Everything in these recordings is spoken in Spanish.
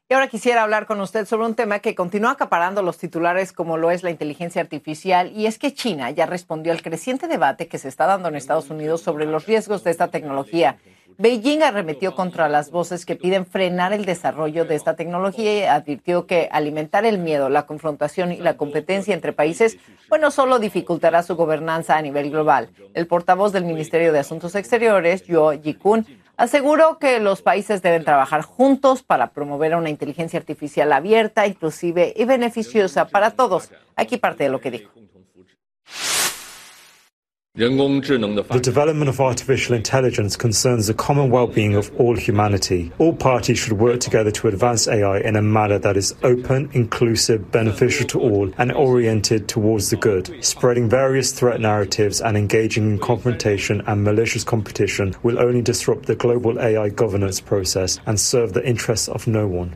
Y ahora quisiera hablar con usted sobre un tema que continúa acaparando los titulares como lo es la inteligencia artificial, y es que China ya respondió al creciente debate que se está dando en Estados Unidos sobre los riesgos de esta tecnología. Beijing arremetió contra las voces que piden frenar el desarrollo de esta tecnología y advirtió que alimentar el miedo, la confrontación y la competencia entre países, bueno, solo dificultará su gobernanza a nivel global. El portavoz del Ministerio de Asuntos Exteriores, Yo Jikun, aseguró que los países deben trabajar juntos para promover una inteligencia artificial abierta, inclusive y beneficiosa para todos. Aquí parte de lo que dijo. The development of artificial intelligence concerns the common well-being of all humanity. All parties should work together to advance AI in a manner that is open, inclusive, beneficial to all, and oriented towards the good. Spreading various threat narratives and engaging in confrontation and malicious competition will only disrupt the global AI governance process and serve the interests of no one.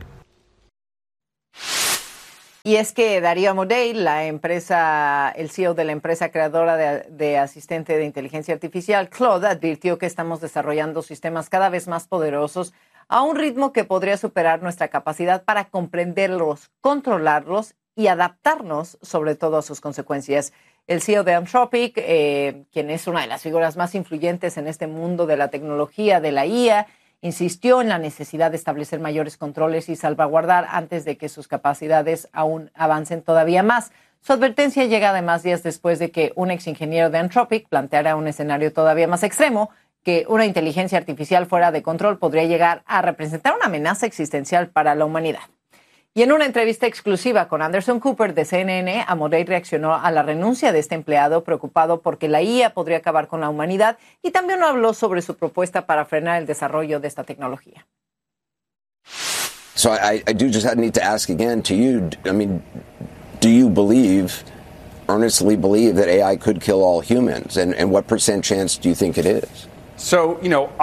Y es que Darío Amodei, el CEO de la empresa creadora de asistente de inteligencia artificial, Claude, advirtió que estamos desarrollando sistemas cada vez más poderosos a un ritmo que podría superar nuestra capacidad para comprenderlos, controlarlos y adaptarnos, sobre todo, a sus consecuencias. El CEO de Anthropic, quien es una de las figuras más influyentes en este mundo de la tecnología, de la IA, insistió en la necesidad de establecer mayores controles y salvaguardar antes de que sus capacidades aún avancen todavía más. Su advertencia llega además días después de que un ex ingeniero de Anthropic planteara un escenario todavía más extremo, que una inteligencia artificial fuera de control podría llegar a representar una amenaza existencial para la humanidad. Y en una entrevista exclusiva con Anderson Cooper de CNN, Amodei reaccionó a la renuncia de este empleado preocupado porque la IA podría acabar con la humanidad, y también habló sobre su propuesta para frenar el desarrollo de esta tecnología. So I do just need to ask again to you, I mean, do you earnestly believe that AI could kill all humans? And what percent chance do you think it is? So,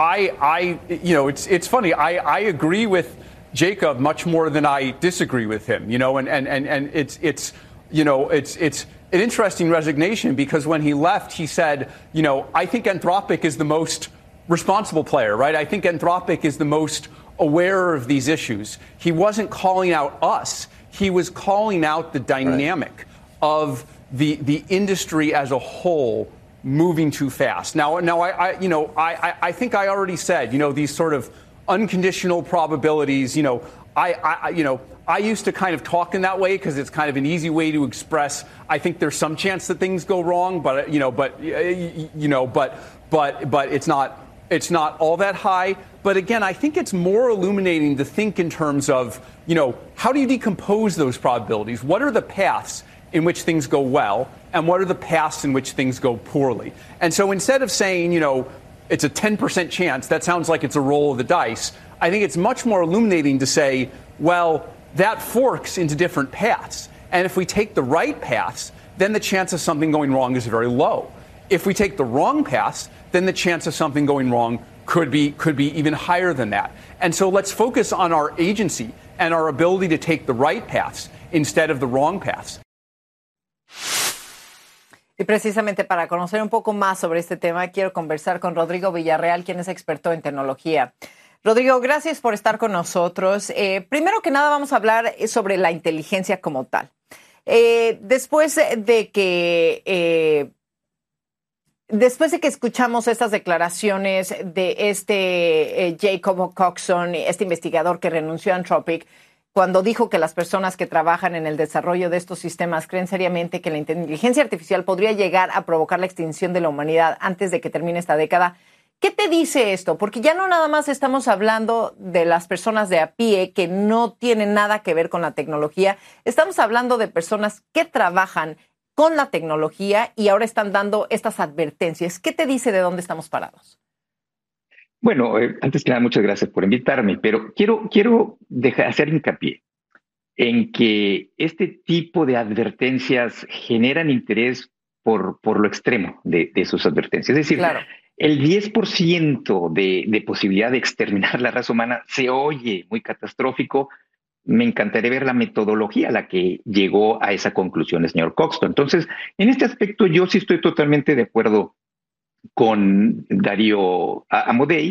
it's funny. I agree with Jacob much more than I disagree with him, and it's an interesting resignation, because when he left, he said, I think Anthropic is the most responsible player, right? I think Anthropic is the most aware of these issues. He wasn't calling out us. He was calling out the dynamic of the industry as a whole moving too fast. Now I think I already said, these sort of unconditional probabilities, I used to kind of talk in that way because it's kind of an easy way to express, I think there's some chance that things go wrong, but it's not all that high. But again, I think it's more illuminating to think in terms of, how do you decompose those probabilities? What are the paths in which things go well, and what are the paths in which things go poorly? And so instead of saying, it's a 10% chance, that sounds like it's a roll of the dice, I think it's much more illuminating to say, well, that forks into different paths. And if we take the right paths, then the chance of something going wrong is very low. If we take the wrong paths, then the chance of something going wrong could be even higher than that. And so let's focus on our agency and our ability to take the right paths instead of the wrong paths. Y precisamente para conocer un poco más sobre este tema, quiero conversar con Rodrigo Villarreal, quien es experto en tecnología. Rodrigo, gracias por estar con nosotros. Primero que nada, vamos a hablar sobre la inteligencia como tal. Después de que escuchamos estas declaraciones de Jacob Coxon, este investigador que renunció a Anthropic, cuando dijo que las personas que trabajan en el desarrollo de estos sistemas creen seriamente que la inteligencia artificial podría llegar a provocar la extinción de la humanidad antes de que termine esta década, ¿qué te dice esto? Porque ya no nada más estamos hablando de las personas de a pie que no tienen nada que ver con la tecnología, estamos hablando de personas que trabajan con la tecnología y ahora están dando estas advertencias. ¿Qué te dice de dónde estamos parados? Bueno, antes que nada, muchas gracias por invitarme, pero quiero hacer hincapié en que este tipo de advertencias generan interés por lo extremo de sus advertencias. Es decir, claro, el 10% de posibilidad de exterminar la raza humana se oye muy catastrófico. Me encantaría ver la metodología a la que llegó a esa conclusión el señor Coxon. Entonces, en este aspecto yo sí estoy totalmente de acuerdo con Darío Amodei.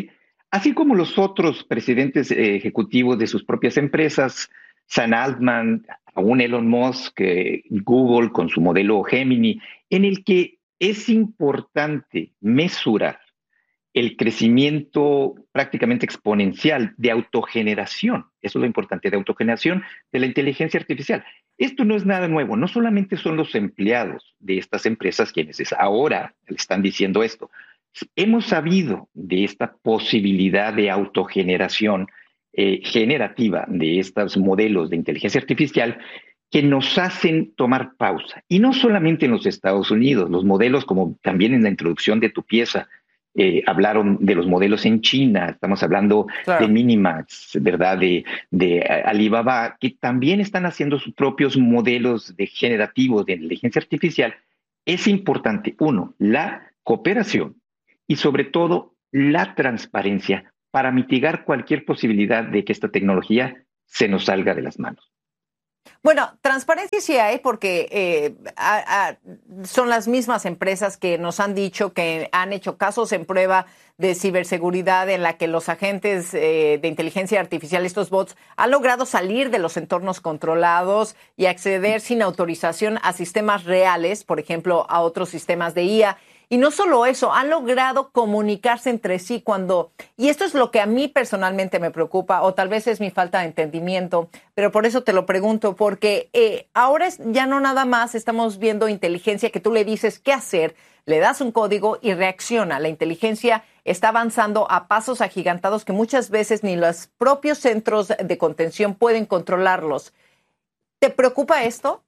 así como los otros presidentes ejecutivos de sus propias empresas, Sam Altman, aún Elon Musk, Google con su modelo Gemini, en el que es importante mesurar el crecimiento prácticamente exponencial de autogeneración. Eso es lo importante, de autogeneración de la inteligencia artificial. Esto no es nada nuevo. No solamente son los empleados de estas empresas quienes ahora le están diciendo esto. Hemos sabido de esta posibilidad de autogeneración generativa de estos modelos de inteligencia artificial que nos hacen tomar pausa. Y no solamente en los Estados Unidos, los modelos, como también en la introducción de tu pieza, hablaron de los modelos en China, estamos hablando de Minimax, ¿verdad? De Alibaba, que también están haciendo sus propios modelos generativos de inteligencia artificial. Es importante, uno, la cooperación y sobre todo la transparencia para mitigar cualquier posibilidad de que esta tecnología se nos salga de las manos. Bueno, transparencia sí hay porque son las mismas empresas que nos han dicho que han hecho casos en prueba de ciberseguridad en la que los agentes de inteligencia artificial, estos bots, han logrado salir de los entornos controlados y acceder sin autorización a sistemas reales, por ejemplo, a otros sistemas de IA. Y no solo eso, han logrado comunicarse entre sí y esto es lo que a mí personalmente me preocupa, o tal vez es mi falta de entendimiento, pero por eso te lo pregunto, porque ahora ya no nada más estamos viendo inteligencia que tú le dices qué hacer, le das un código y reacciona. La inteligencia está avanzando a pasos agigantados que muchas veces ni los propios centros de contención pueden controlarlos. ¿Te preocupa esto?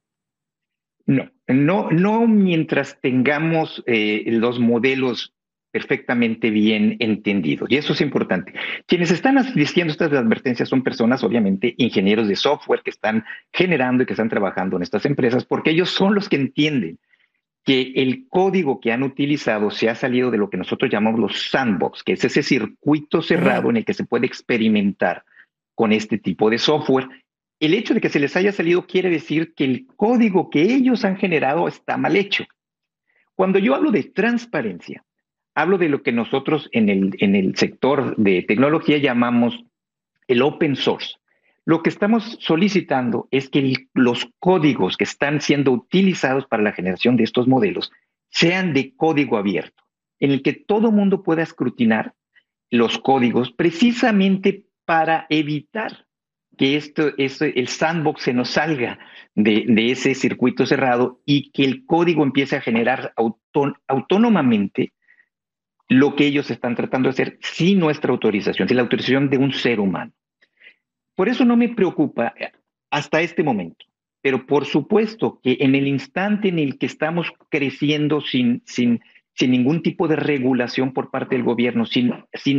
No mientras tengamos los modelos perfectamente bien entendidos. Y eso es importante. Quienes están diciendo estas advertencias son personas, obviamente, ingenieros de software que están generando y que están trabajando en estas empresas, porque ellos son los que entienden que el código que han utilizado se ha salido de lo que nosotros llamamos los sandbox, que es ese circuito cerrado en el que se puede experimentar con este tipo de software. El hecho de que se les haya salido quiere decir que el código que ellos han generado está mal hecho. Cuando yo hablo de transparencia, hablo de lo que nosotros en el sector de tecnología llamamos el open source. Lo que estamos solicitando es que los códigos que están siendo utilizados para la generación de estos modelos sean de código abierto, en el que todo mundo pueda escrutinar los códigos precisamente para evitar que el sandbox se nos salga de ese circuito cerrado y que el código empiece a generar autónomamente lo que ellos están tratando de hacer sin nuestra autorización, sin la autorización de un ser humano. Por eso no me preocupa hasta este momento, pero por supuesto que en el instante en el que estamos creciendo sin ningún tipo de regulación por parte del gobierno, sin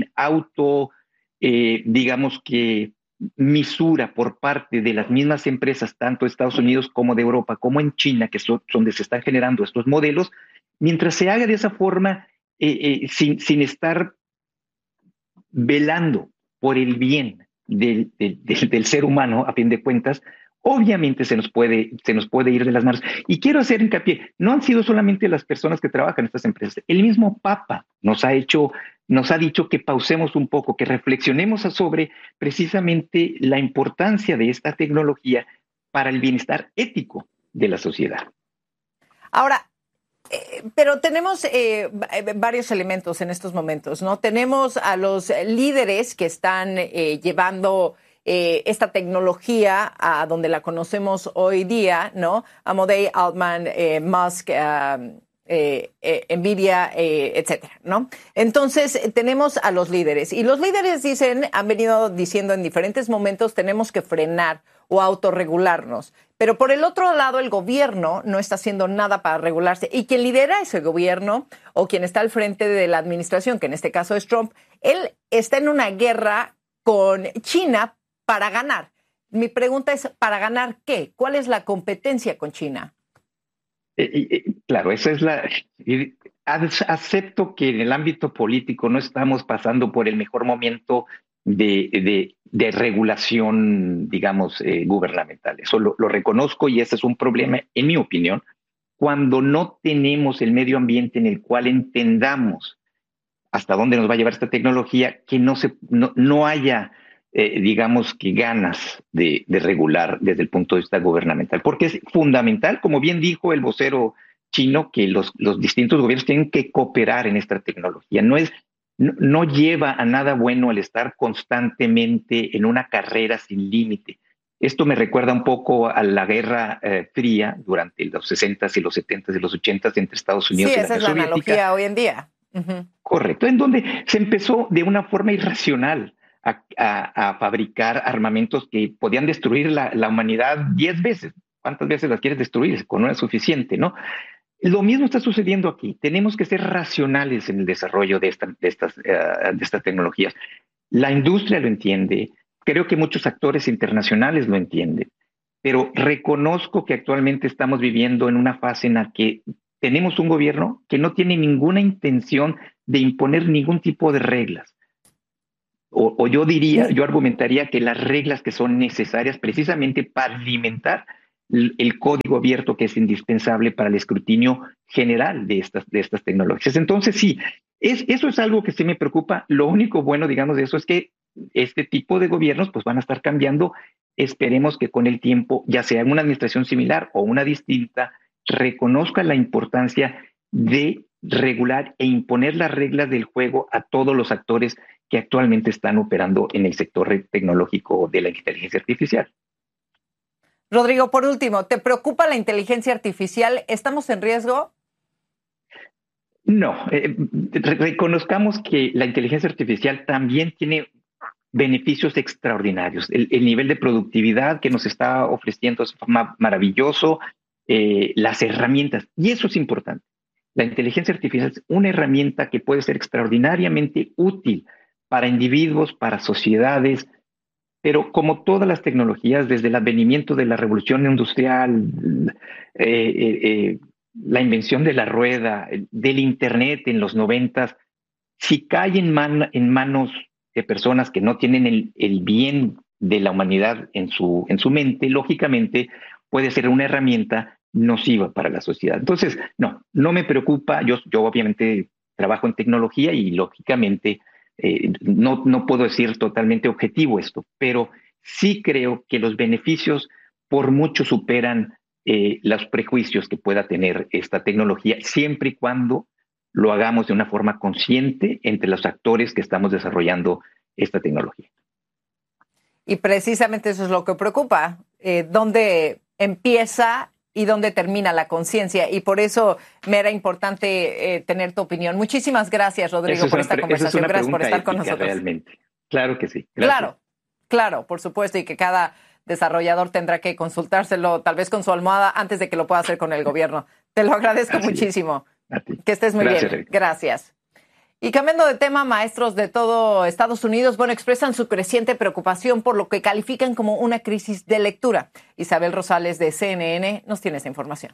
digamos que misura por parte de las mismas empresas, tanto de Estados Unidos como de Europa, como en China, que son donde se están generando estos modelos, mientras se haga de esa forma, sin estar velando por el bien del ser humano, a fin de cuentas, obviamente se nos puede ir de las manos. Y quiero hacer hincapié, no han sido solamente las personas que trabajan en estas empresas. El mismo Papa nos ha dicho que pausemos un poco, que reflexionemos sobre precisamente la importancia de esta tecnología para el bienestar ético de la sociedad. Ahora, pero tenemos varios elementos en estos momentos, ¿no? Tenemos a los líderes que están llevando esta tecnología a donde la conocemos hoy día, ¿no? Amodei, Altman, Musk, Nvidia, etcétera, ¿no? Entonces, tenemos a los líderes. Y los líderes han venido diciendo en diferentes momentos, tenemos que frenar o autorregularnos. Pero por el otro lado, el gobierno no está haciendo nada para regularse. Y quien lidera ese gobierno, o quien está al frente de la administración, que en este caso es Trump, él está en una guerra con China para ganar. Mi pregunta es, ¿para ganar qué? ¿Cuál es la competencia con China? Claro, esa es acepto que en el ámbito político no estamos pasando por el mejor momento de regulación, digamos, gubernamental. Eso lo reconozco y ese es un problema, en mi opinión, cuando no tenemos el medio ambiente en el cual entendamos hasta dónde nos va a llevar esta tecnología, que no haya, digamos, que ganas de regular desde el punto de vista gubernamental. Porque es fundamental, como bien dijo el vocero chino, que los distintos gobiernos tienen que cooperar en esta tecnología. No lleva a nada bueno el estar constantemente en una carrera sin límite. Esto me recuerda un poco a la Guerra Fría durante los 60s y los 70s y los 80s entre Estados Unidos y la Unión Soviética. Sí, esa es la analogía hoy en día. Uh-huh. Correcto, en donde se empezó de una forma irracional a fabricar armamentos que podían destruir la humanidad 10 veces. ¿Cuántas veces las quieres destruir? Con una es suficiente, ¿no? Lo mismo está sucediendo aquí. Tenemos que ser racionales en el desarrollo de estas tecnologías. La industria lo entiende. Creo que muchos actores internacionales lo entienden. Pero reconozco que actualmente estamos viviendo en una fase en la que tenemos un gobierno que no tiene ninguna intención de imponer ningún tipo de reglas. Yo argumentaría que las reglas que son necesarias precisamente para alimentar el código abierto que es indispensable para el escrutinio general de estas tecnologías. Entonces, sí, eso es algo que sí me preocupa. Lo único bueno, digamos, de eso es que este tipo de gobiernos pues van a estar cambiando. Esperemos que con el tiempo, ya sea en una administración similar o una distinta, reconozca la importancia de regular e imponer las reglas del juego a todos los actores que actualmente están operando en el sector tecnológico de la inteligencia artificial. Rodrigo, por último, ¿te preocupa la inteligencia artificial? ¿Estamos en riesgo? No, reconozcamos que la inteligencia artificial también tiene beneficios extraordinarios. El nivel de productividad que nos está ofreciendo es maravilloso, las herramientas, y eso es importante. La inteligencia artificial es una herramienta que puede ser extraordinariamente útil para individuos, para sociedades, pero como todas las tecnologías, desde el advenimiento de la revolución industrial, la invención de la rueda, del Internet en los 90, si cae en manos de personas que no tienen el bien de la humanidad en su mente, lógicamente puede ser una herramienta nociva para la sociedad. Entonces, no me preocupa. Yo obviamente trabajo en tecnología y lógicamente no puedo decir totalmente objetivo esto, pero sí creo que los beneficios por mucho superan los prejuicios que pueda tener esta tecnología, siempre y cuando lo hagamos de una forma consciente entre los actores que estamos desarrollando esta tecnología. Y precisamente eso es lo que preocupa, dónde empieza y dónde termina la conciencia. Y por eso me era importante tener tu opinión. Muchísimas gracias, Rodrigo, por esta conversación. Gracias por estar con nosotros. Realmente. Claro que sí. Gracias. Claro, por supuesto, y que cada desarrollador tendrá que consultárselo, tal vez con su almohada, antes de que lo pueda hacer con el gobierno. Te lo agradezco muchísimo. A ti. Que estés muy bien. Rick. Gracias. Y cambiando de tema, maestros de todo Estados Unidos, expresan su creciente preocupación por lo que califican como una crisis de lectura. Isabel Rosales de CNN nos tiene esa información.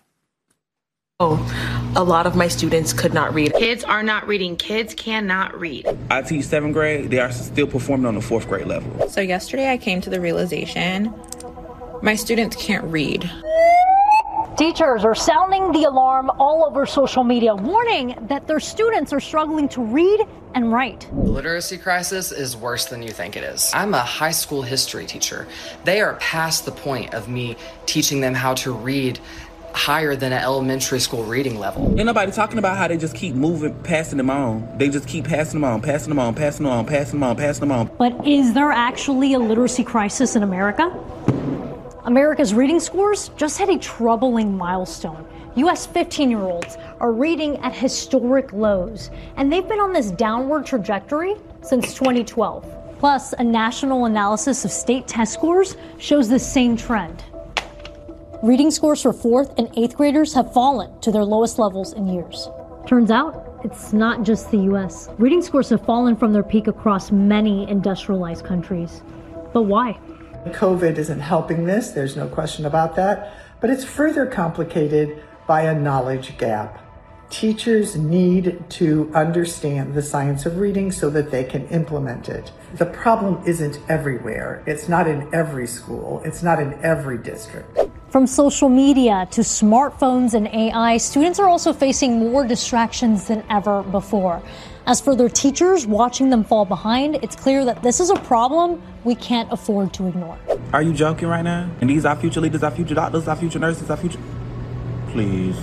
A lot of my students could not read. Kids are not reading. Kids cannot read. I teach 7th grade. They are still performing on the 4th grade level. So yesterday I came to the realization my students can't read. Teachers are sounding the alarm all over social media, warning that their students are struggling to read and write. The literacy crisis is worse than you think it is. I'm a high school history teacher. They are past the point of me teaching them how to read higher than an elementary school reading level. Ain't nobody talking about how they just keep moving, passing them on. They just keep passing them on, passing them on, passing them on, passing them on, passing them on. But is there actually a literacy crisis in America? America's reading scores just hit a troubling milestone. U.S. 15-year-olds are reading at historic lows, and they've been on this downward trajectory since 2012. Plus, a national analysis of state test scores shows the same trend. Reading scores for 4th and 8th graders have fallen to their lowest levels in years. Turns out, it's not just the U.S. Reading scores have fallen from their peak across many industrialized countries. But why? COVID isn't helping this, there's no question about that, but it's further complicated by a knowledge gap. Teachers need to understand the science of reading so that they can implement it. The problem isn't everywhere. It's not in every school. It's not in every district. From social media to smartphones and AI, students are also facing more distractions than ever before. As for their teachers watching them fall behind, it's clear that this is a problem we can't afford to ignore. Are you joking right now? And these are future leaders, our future doctors, our future nurses, our future... Please.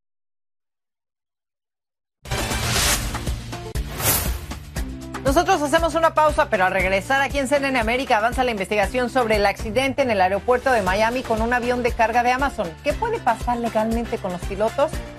Nosotros hacemos una pausa, pero al regresar aquí en CNN América avanza la investigación sobre el accidente en el aeropuerto de Miami con un avión de carga de Amazon. ¿Qué puede pasar legalmente con los pilotos?